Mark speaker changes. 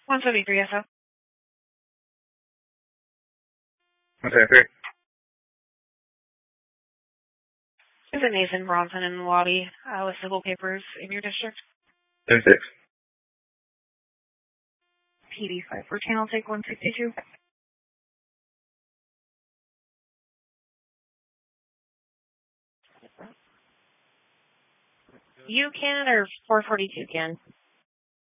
Speaker 1: 173 SO.
Speaker 2: 173.
Speaker 1: There's a Nathan Bronson in the lobby with civil papers in your district.
Speaker 2: 10-6.
Speaker 1: PD 5 for channel take 162. You can, or 442 can.